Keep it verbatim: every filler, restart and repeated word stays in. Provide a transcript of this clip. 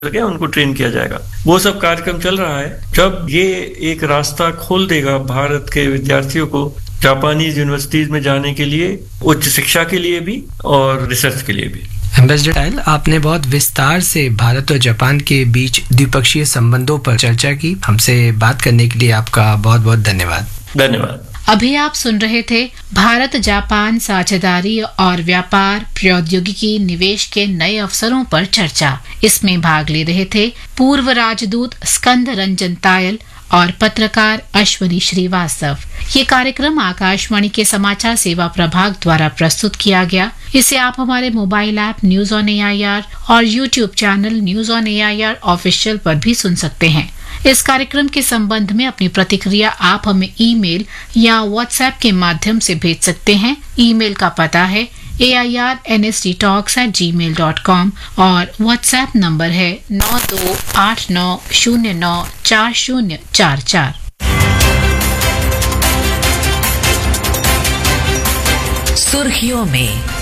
सके उनको ट्रेन किया जाएगा। वो सब कार्यक्रम चल रहा है। जब ये एक रास्ता खोल देगा भारत के विद्यार्थियों को जापानीज यूनिवर्सिटीज में जाने के लिए, उच्च शिक्षा के लिए भी और रिसर्च के लिए भी। एम्बेसडर टायल, आपने बहुत विस्तार से भारत और जापान के बीच द्विपक्षीय संबंधों पर चर्चा की। हमसे बात करने के लिए आपका बहुत बहुत धन्यवाद। धन्यवाद। अभी आप सुन रहे थे भारत जापान साझेदारी और व्यापार प्रौद्योगिकी निवेश के नए अवसरों पर चर्चा। इसमें भाग ले रहे थे पूर्व राजदूत स्कंद रंजन तायल और पत्रकार अश्वनी श्रीवास्तव। ये कार्यक्रम आकाशवाणी के समाचार सेवा प्रभाग द्वारा प्रस्तुत किया गया। इसे आप हमारे mobile app news on AIR और YouTube channel news on AIR official पर भी सुन सकते हैं। इस कार्यक्रम के संबंध में अपनी प्रतिक्रिया आप हमें ईमेल या व्हाट्सएप के माध्यम से भेज सकते हैं। ईमेल का पता है ए I R N S D talks eight ji mail dot com और व्हाट्सएप नंबर है नौ दो आठ नौ शून्य नौ चार शून्य चार चार। सुर्खियों में